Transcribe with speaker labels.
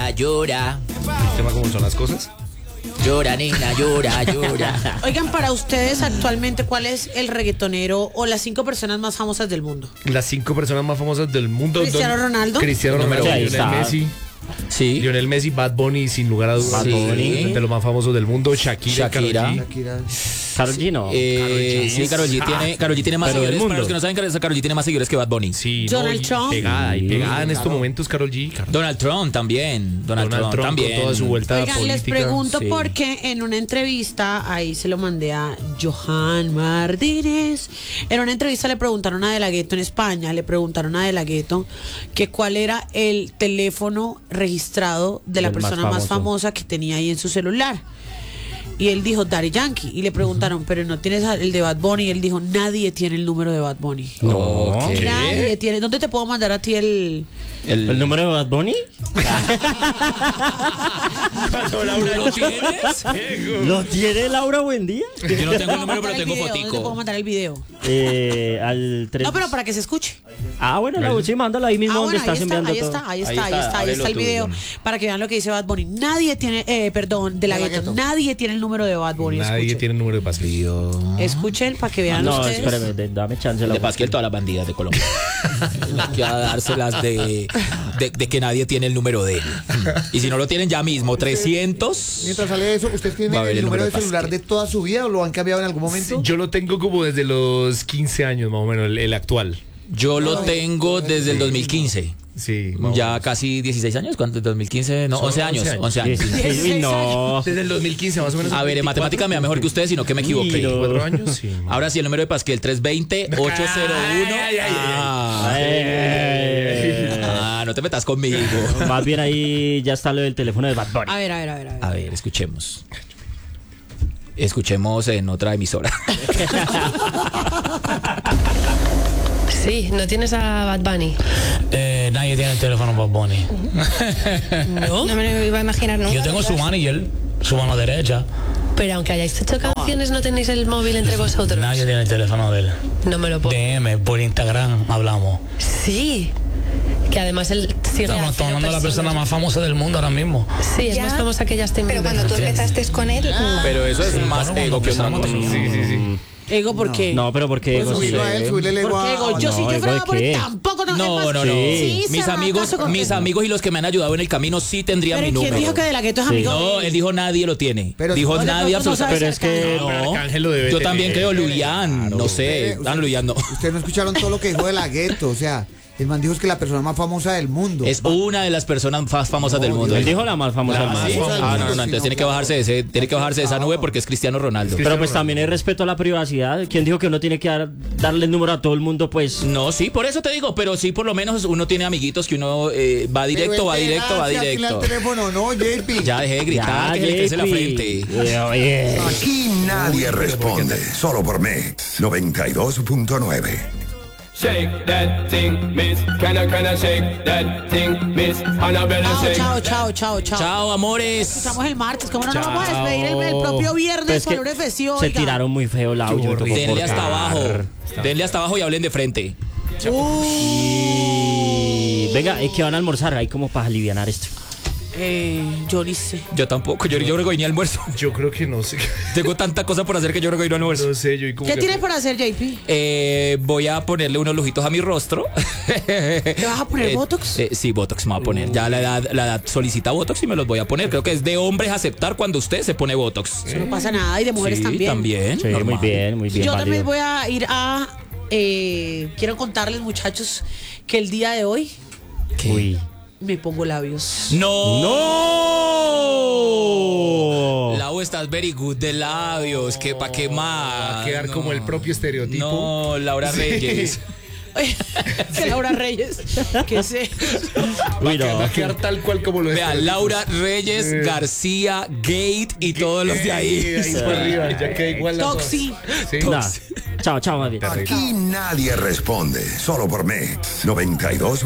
Speaker 1: llora, llora.
Speaker 2: ¿Tema cómo son las cosas?
Speaker 1: Llora, nena, llora, llora.
Speaker 3: Oigan, para ustedes actualmente, ¿cuál es el reggaetonero o las 5 personas más famosas del mundo?
Speaker 2: Las 5 personas más famosas del mundo.
Speaker 3: Cristiano Ronaldo.
Speaker 2: Cristiano Ronaldo,
Speaker 4: Sí, ahí
Speaker 2: Lionel
Speaker 4: está.
Speaker 2: Messi.
Speaker 1: Sí.
Speaker 2: Lionel Messi, Bad Bunny, sin lugar a dudas.
Speaker 4: Bad Bunny.
Speaker 2: De los más famosos del mundo. Shakira.
Speaker 1: Shakira.
Speaker 4: Karol G, no.
Speaker 1: Sí, Karol G tiene más
Speaker 4: Pero del
Speaker 1: seguidores.
Speaker 4: mundo.
Speaker 1: Para los que no saben, Karol G tiene más seguidores que Bad Bunny.
Speaker 2: Sí,
Speaker 3: Donald
Speaker 2: y
Speaker 3: Trump.
Speaker 2: Pegada en estos momentos, Karol G.
Speaker 1: Donald Trump también. Donald Trump también.
Speaker 2: Con toda su vuelta
Speaker 3: Oigan,
Speaker 2: política.
Speaker 3: les pregunto
Speaker 1: sí.
Speaker 3: porque en una entrevista, ahí se lo mandé a Johan Martínez, en una entrevista le preguntaron a De La Ghetto en España, le preguntaron a De La Ghetto que cuál era el teléfono registrado de la
Speaker 4: Del más
Speaker 3: persona más
Speaker 4: famoso.
Speaker 3: famosa que tenía ahí en su celular. Y él dijo Daddy Yankee. Y le preguntaron, pero no tienes el de Bad Bunny. Y él dijo, nadie tiene el número de Bad Bunny.
Speaker 4: No.
Speaker 2: ¿Qué?
Speaker 3: Nadie tiene. ¿Dónde te puedo mandar a ti el...?
Speaker 4: ¿El número de Bad Bunny?
Speaker 1: ¿Lo tienes?
Speaker 4: ¿Lo tiene Laura Buendía?
Speaker 1: Yo no tengo el número, pero
Speaker 3: Mandar el
Speaker 1: tengo
Speaker 3: video, ¿dónde te puedo
Speaker 1: fotico.
Speaker 3: mandar el video?
Speaker 4: Al 3.
Speaker 3: No, pero para que se escuche.
Speaker 4: Ah, bueno, Laura, sí, mándalo ahí mismo donde estás enviando
Speaker 3: ahí
Speaker 4: todo.
Speaker 3: está, ahí
Speaker 1: Ahí
Speaker 3: está, ahí
Speaker 1: está,
Speaker 3: está, ahí
Speaker 1: ábrelo
Speaker 3: está el
Speaker 1: tú,
Speaker 3: video.
Speaker 1: John.
Speaker 3: Para que vean lo que dice Bad Bunny. Nadie tiene, perdón, De La Ghetto. Nadie tiene el número de Bad Bunny.
Speaker 2: Nadie
Speaker 3: Escuchen.
Speaker 2: tiene el número de Pasquillo.
Speaker 3: Escuchen para que vean
Speaker 4: No,
Speaker 3: ustedes.
Speaker 4: espérame, dame chance.
Speaker 1: De
Speaker 4: Laura.
Speaker 1: Pasquiel, todas las bandidas de Colombia. Que a dárselas de que nadie tiene el número de él. Y si no lo tienen ya mismo, 300.
Speaker 5: Mientras sale eso, ¿usted tiene
Speaker 1: Va a ver
Speaker 5: el
Speaker 1: el
Speaker 5: número de
Speaker 1: número de
Speaker 5: celular de toda su vida o lo han cambiado en algún momento?
Speaker 2: Yo lo tengo como desde los 15 años, más o menos, el actual.
Speaker 1: Yo lo tengo desde el 2015.
Speaker 2: Sí.
Speaker 1: Ya casi 16 años. ¿Cuánto? 2015. No,
Speaker 2: Son
Speaker 1: 11 años. 11 años.
Speaker 4: Uy, no.
Speaker 2: Desde el 2015, más o menos.
Speaker 1: A ver, en matemática me va mejor que ustedes, sino que me equivoqué.
Speaker 4: Miro.
Speaker 2: 4 años, sí.
Speaker 1: Ahora sí, el número de Pasquiel, 320-801. Ah, no te metas conmigo.
Speaker 4: Más bien ahí ya está lo del teléfono de Bad Bunny.
Speaker 3: A ver, a ver, a ver.
Speaker 1: A ver, escuchemos. Escuchemos en otra emisora.
Speaker 6: Sí, ¿no tienes a Bad Bunny?
Speaker 7: Nadie tiene el teléfono Bad Bunny.
Speaker 6: No. No me lo iba a imaginar nunca.
Speaker 7: Yo tengo su manager, su mano derecha.
Speaker 6: Pero aunque hayáis hecho canciones, ¿no tenéis el móvil entre vosotros?
Speaker 7: Nadie tiene el teléfono de él.
Speaker 6: No me lo puedo.
Speaker 7: DM, por Instagram hablamos.
Speaker 6: Sí. Que además él sigue
Speaker 7: Estamos
Speaker 6: haciendo
Speaker 7: hablando de la persona
Speaker 6: personas.
Speaker 7: más famosa del mundo ahora mismo.
Speaker 6: Sí, es
Speaker 8: Ya,
Speaker 6: más famosa que Justin Bieber.
Speaker 8: Pero cuando tú empezaste con él,
Speaker 1: Pero eso es más
Speaker 7: Bueno,
Speaker 1: ego que otra
Speaker 7: cuando
Speaker 1: cosa.
Speaker 2: Sí.
Speaker 3: Ego, ¿por qué?
Speaker 4: No, pero porque
Speaker 5: Pues subirlo a él, subirle el ego
Speaker 3: ¿Por qué
Speaker 5: a...
Speaker 3: ego? Yo
Speaker 4: no,
Speaker 3: si yo
Speaker 4: ego
Speaker 3: fuera
Speaker 4: de
Speaker 3: Bad Bunny
Speaker 4: qué.
Speaker 3: tampoco.
Speaker 1: No,
Speaker 3: es más,
Speaker 1: no, no.
Speaker 3: sí,
Speaker 1: Mis
Speaker 3: se
Speaker 1: amigos,
Speaker 3: acaso con
Speaker 1: mis
Speaker 3: él.
Speaker 1: amigos y los que me han ayudado en el camino sí tendrían
Speaker 3: Pero
Speaker 1: mi
Speaker 3: ¿quién
Speaker 1: número.
Speaker 3: dijo que De La Ghetto es
Speaker 4: Sí.
Speaker 3: amigo?
Speaker 1: No,
Speaker 3: de
Speaker 1: él dijo nadie lo tiene.
Speaker 5: Pero
Speaker 1: Dijo
Speaker 5: no, de
Speaker 1: nadie
Speaker 3: pronto no
Speaker 1: absolutamente.
Speaker 4: Pero es que...
Speaker 2: Pero Arcángel lo debe
Speaker 1: Yo
Speaker 2: tener.
Speaker 1: también creo Luyan, no sé. Dan Luyan no.
Speaker 5: Ustedes no escucharon todo lo que dijo De La Ghetto, o sea, el man dijo es que la persona más famosa del mundo.
Speaker 1: Es una de las personas más famosas del mundo.
Speaker 4: Él dijo la más famosa.
Speaker 2: La más
Speaker 4: Sí.
Speaker 2: famosa.
Speaker 1: Ah, no, entonces tiene que bajarse de esa nube porque es Cristiano Ronaldo.
Speaker 4: Pero pues también hay respeto a la privacidad. ¿Quién dijo que uno tiene que darle el número a todo el mundo? Pues
Speaker 1: No, sí, por eso te digo, pero sí, por lo menos uno tiene amiguitos que uno va directo, va directo, va directo.
Speaker 5: El teléfono, no, JP.
Speaker 1: Ya dejé de gritar, que se le crece la
Speaker 4: JP.
Speaker 1: frente.
Speaker 4: Oye.
Speaker 9: Aquí nadie responde, solo por Mix 92.9.
Speaker 10: Shake that thing, miss. Can I shake that thing, miss? Annabella shake.
Speaker 3: Chao.
Speaker 1: Chao, amores.
Speaker 3: Estamos el martes, ¿cómo no nos
Speaker 2: Chao.
Speaker 3: vamos a despedir el propio viernes
Speaker 4: Pues
Speaker 3: con
Speaker 4: que
Speaker 3: un festivo?
Speaker 4: se
Speaker 3: oiga?
Speaker 4: tiraron muy feo el audio. tocó
Speaker 1: Denle hasta
Speaker 4: cortar.
Speaker 1: abajo. Denle hasta abajo y hablen de frente.
Speaker 4: Y... Venga, ¿qué van a almorzar? Ahí como para alivianar esto.
Speaker 3: Yo ni sé.
Speaker 1: Yo tampoco, yo creo que hoy ni almuerzo.
Speaker 2: Yo creo que no sé.
Speaker 1: Tengo tanta cosa por hacer que yo creo que hoy no almuerzo.
Speaker 2: No sé, yo y como
Speaker 3: ¿Qué
Speaker 2: que-
Speaker 3: tienes para hacer, JP?
Speaker 1: Voy a ponerle unos lujitos a mi rostro.
Speaker 3: ¿Te vas a poner Botox?
Speaker 1: Sí, Botox me voy a poner. Ya la edad solicita Botox y me los voy a poner. Creo que es de hombres aceptar cuando usted se pone Botox.
Speaker 3: Eso no pasa nada y de mujeres
Speaker 1: Sí,
Speaker 3: también.
Speaker 1: también.
Speaker 4: Sí,
Speaker 1: normal.
Speaker 4: muy bien, muy bien.
Speaker 3: Yo
Speaker 4: válido.
Speaker 3: también voy a ir a... quiero contarles, muchachos, que el día de hoy
Speaker 1: ¿Qué?
Speaker 4: Uy.
Speaker 3: me pongo labios.
Speaker 1: ¡No!
Speaker 4: ¡No!
Speaker 1: Lau, estás very good de labios. ¿Para qué más?
Speaker 2: Va a quedar como el propio estereotipo.
Speaker 1: No, Laura Reyes.
Speaker 3: Que Laura Reyes. ¿Qué sé?
Speaker 4: Uy,
Speaker 2: Va
Speaker 4: no.
Speaker 2: a quedar tal cual como lo es.
Speaker 1: Vea, Laura Reyes, García, Gate y todos los de ahí.
Speaker 2: Ahí por arriba, ya queda igual la
Speaker 3: Toxi.
Speaker 2: Sí.
Speaker 4: Nah. Chao, más bien.
Speaker 9: Aquí nadie responde, solo por Mix 92.9.